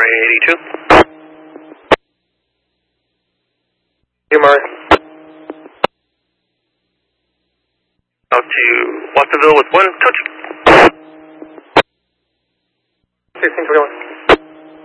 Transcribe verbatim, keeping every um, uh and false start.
eighty-two. Hey, Murray. Out to Watsonville with one, coach. sixteen twenty-one.